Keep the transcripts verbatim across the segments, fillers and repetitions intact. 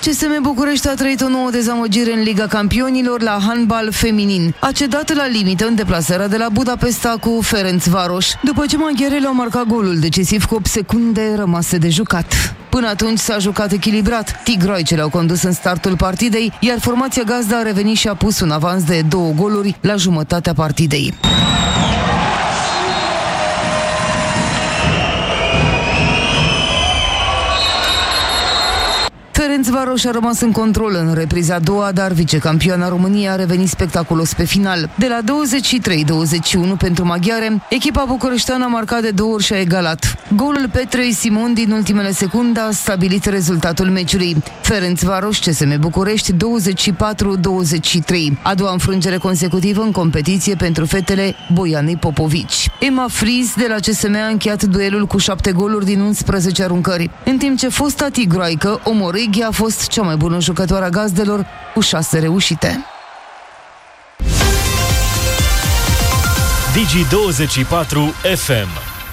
C S M București a trăit o nouă dezamăgire în Liga Campionilor la handbal feminin. A cedat la limită în deplasarea de la Budapesta cu Ferencvaros, după ce maghiarele au marcat golul decisiv cu opt secunde rămase de jucat. Până atunci s-a jucat echilibrat. Tigroicele au condus în startul partidei, iar formația gazdă a revenit și a pus un avans de două goluri la jumătatea partidei. Ferencvaros a rămas în control în repriza a doua, dar vicecampioana României a revenit spectaculos pe final. De la douăzeci și trei douăzeci și unu pentru maghiare, echipa bucureșteană a marcat de două ori și a egalat. Golul Petrei Simon din ultimele secunde a stabilit rezultatul meciului. Ferencvaros C S M București douăzeci și patru douăzeci și trei. A doua înfrângere consecutivă în competiție pentru fetele Boianei Popovici. Emma Fries de la C S M a încheiat duelul cu șapte goluri din unsprezece aruncări, în timp ce fosta tigroaică Omorâghi a fost cea mai bună jucătoare a gazdelor cu șase reușite. Digi douăzeci și patru F M.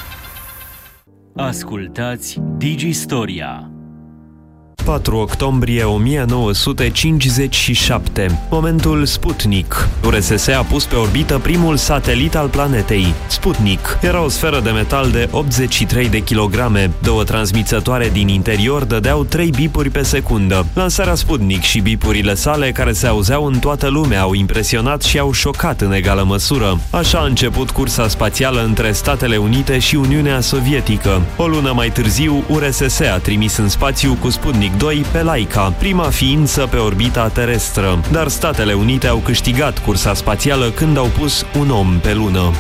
Ascultați Digi Storia. patru octombrie o mie nouă sute cincizeci și șapte. Momentul Sputnik. U R S S a pus pe orbită primul satelit al planetei. Sputnik era o sferă de metal de optzeci și trei de kilograme. Două transmițătoare din interior dădeau trei bipuri pe secundă. Lansarea Sputnik și bipurile sale, care se auzeau în toată lumea, au impresionat și au șocat în egală măsură. Așa a început cursa spațială între Statele Unite și Uniunea Sovietică. O lună mai târziu, U R S S a trimis în spațiu cu Sputnik doi pe Laika, prima ființă pe orbita terestră. Dar Statele Unite au câștigat cursa spațială când au pus un om pe lună.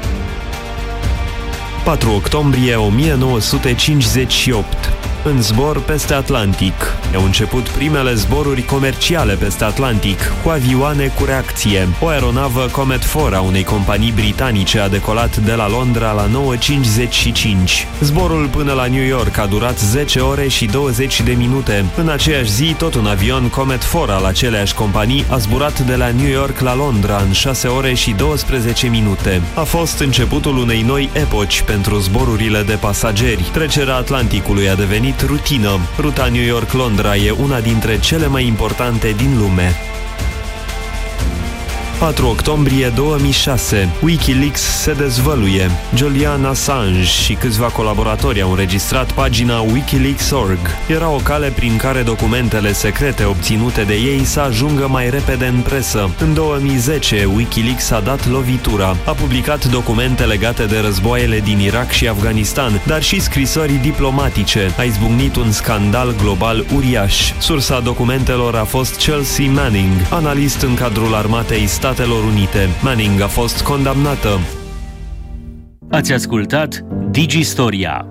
patru octombrie o mie nouă sute cincizeci și opt. În zbor peste Atlantic. Au început primele zboruri comerciale peste Atlantic, cu avioane cu reacție. O aeronavă Comet patru a unei companii britanice a decolat de la Londra la nouă cincizeci și cinci. Zborul până la New York a durat zece ore și douăzeci de minute. În aceeași zi, tot un avion Comet patru al aceleași companii a zburat de la New York la Londra în șase ore și douăsprezece minute. A fost începutul unei noi epoci pentru zborurile de pasageri. Trecerea Atlanticului a devenit rutină. Ruta New York-Londra e una dintre cele mai importante din lume. patru octombrie două mii șase. Wikileaks se dezvăluie. Julian Assange și câțiva colaboratori au înregistrat pagina Wikileaks punct org. Era o cale prin care documentele secrete obținute de ei să ajungă mai repede în presă. În două mii zece, Wikileaks a dat lovitura. A publicat documente legate de războaiele din Irak și Afganistan, dar și scrisori diplomatice. A izbucnit un scandal global uriaș. Sursa documentelor a fost Chelsea Manning, analist în cadrul armatei Statelor Unite. Manning a fost condamnată. Ați ascultat Digi Storia.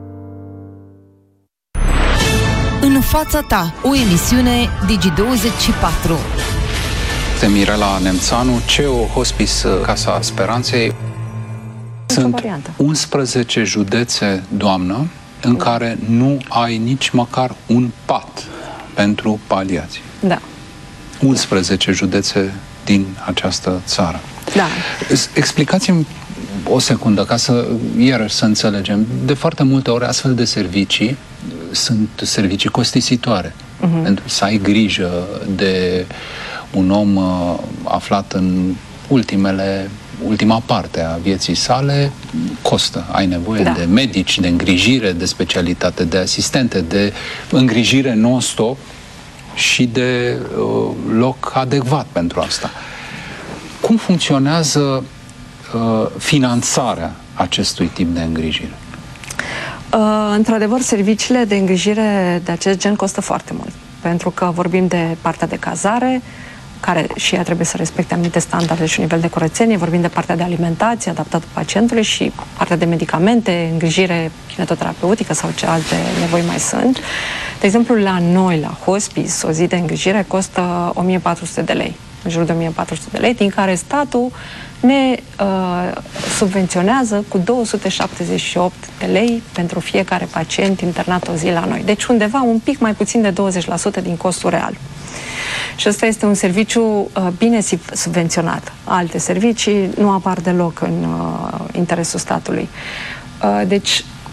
În fața ta, o emisiune Digi douăzeci și patru. Este Mirela Nemțanu, C E O Hospice Casa Speranței. Sunt unsprezece județe, doamnă, în care nu ai nici măcar un pat pentru paliații. Da. unsprezece județe din această țară. Da. Explicați-mi o secundă, ca să, iarăși, să înțelegem. De foarte multe ori, astfel de servicii sunt servicii costisitoare. Uh-huh. Pentru să ai grijă de un om uh, aflat în ultimele, ultima parte a vieții sale, costă. Ai nevoie da. de medici, de îngrijire, de specialitate, de asistente, de îngrijire non-stop și de uh, loc adecvat pentru asta. Cum funcționează uh, finanțarea acestui tip de îngrijire? Uh, într-adevăr, serviciile de îngrijire de acest gen costă foarte mult, pentru că vorbim de partea de cazare, care și ea trebuie să respecte anumite standarde și un nivel de curățenie, vorbim de partea de alimentație adaptată pacientului și partea de medicamente, îngrijire kinetoterapeutică sau ce alte nevoi mai sunt. De exemplu, la noi, la hospice, o zi de îngrijire costă o mie patru sute de lei, în jur de o mie patru sute de lei, din care statul ne uh, subvenționează cu două sute șaptezeci și opt de lei pentru fiecare pacient internat o zi la noi. Deci undeva un pic mai puțin de douăzeci la sută din costul real. Și ăsta este un serviciu uh, bine subvenționat. Alte servicii nu apar deloc în uh, interesul statului. Uh, deci,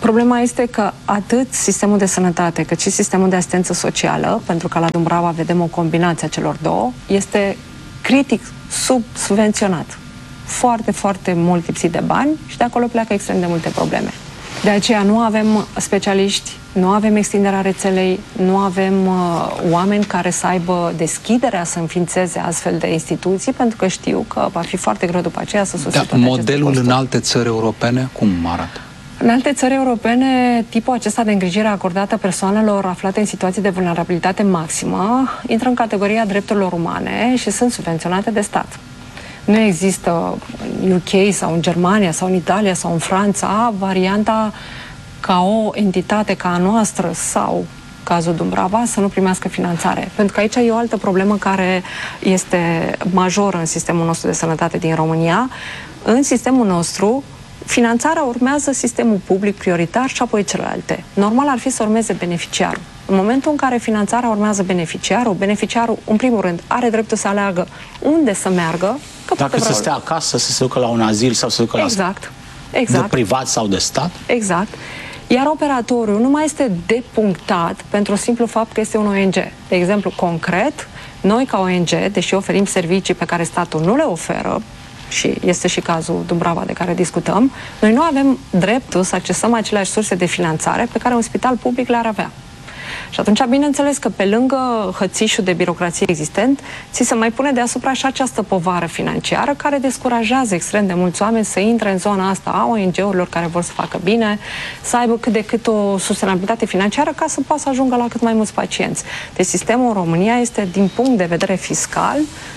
Problema este că atât sistemul de sănătate cât și sistemul de asistență socială, pentru că la Dumbrava vedem o combinație a celor două, este critic subsubvenționat. Foarte, foarte mult lipsit de bani și de acolo pleacă extrem de multe probleme. De aceea nu avem specialiști, nu avem extinderea rețelei, nu avem uh, oameni care să aibă deschiderea să înființeze astfel de instituții, pentru că știu că va fi foarte greu după aceea să susțină da, modelul în alte țări europene cum arată? În alte țări europene, tipul acesta de îngrijire acordată persoanelor aflate în situații de vulnerabilitate maximă intră în categoria drepturilor umane și sunt subvenționate de stat. Nu există în U K sau în Germania sau în Italia sau în Franța varianta ca o entitate ca a noastră sau cazul Dumbrava să nu primească finanțare. Pentru că aici e o altă problemă care este majoră în sistemul nostru de sănătate din România. În sistemul nostru, finanțarea urmează sistemul public prioritar și apoi celelalte. Normal ar fi să urmeze beneficiarul. În momentul în care finanțarea urmează beneficiarul, beneficiarul, în primul rând, are dreptul să aleagă unde să meargă. Că Dacă să stea acasă, să se ducă la un azil sau să se ducă exact. la exact. de privat sau de stat. Exact. Iar operatorul nu mai este depunctat pentru simplu fapt că este un O N G. De exemplu, concret, noi ca O N G, deși oferim servicii pe care statul nu le oferă, și este și cazul Dumbrava de care discutăm, noi nu avem dreptul să accesăm aceleași surse de finanțare pe care un spital public le-ar avea. Și atunci, bineînțeles că pe lângă hățișul de birocrație existent, ți se mai pune deasupra și această povară financiară care descurajează extrem de mulți oameni să intre în zona asta a O N G-urilor care vor să facă bine, să aibă cât de cât o sustenabilitate financiară ca să poată să ajungă la cât mai mulți pacienți. Deci sistemul în România este, din punct de vedere fiscal,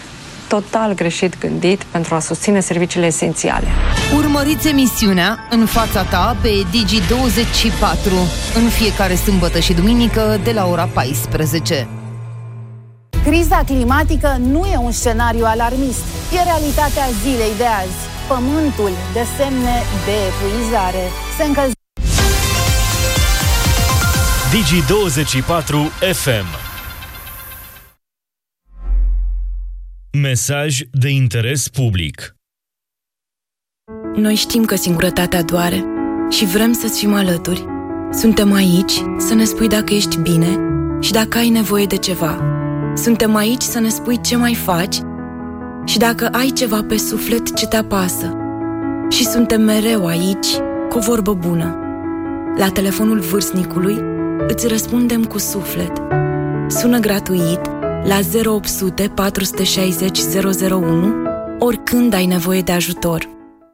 total greșit gândit pentru a susține serviciile esențiale. Urmăriți emisiunea În fața ta pe Digi douăzeci și patru în fiecare sâmbătă și duminică de la ora paisprezece. Criza climatică nu e un scenariu alarmist, e realitatea zilei de azi. Pământul dă semne de epuizare. Se încălzește. Digi douăzeci și patru F M. Mesaj de interes public. Noi știm că singurătatea doare și vrem să-ți fim alături. Suntem aici să ne spui dacă ești bine și dacă ai nevoie de ceva. Suntem aici să ne spui ce mai faci și dacă ai ceva pe suflet ce te apasă. Și suntem mereu aici cu o vorbă bună. La telefonul vârstnicului îți răspundem cu suflet. Sună gratuit la zero opt sute patru șase zero zero zero unu oricând ai nevoie de ajutor.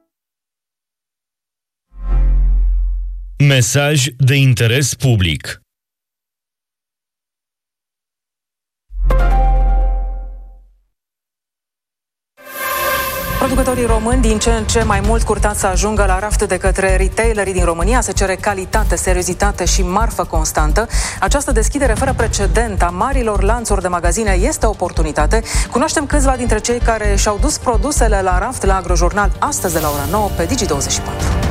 Mesaj de interes public. Producătorii români din ce în ce mai mult curtați să ajungă la raft de către retailerii din România, se cere calitate, seriozitate și marfă constantă. Această deschidere fără precedent a marilor lanțuri de magazine este o oportunitate. Cunoaștem câțiva dintre cei care și-au dus produsele la raft la Agrojurnal astăzi de la ora nouă pe Digi douăzeci și patru.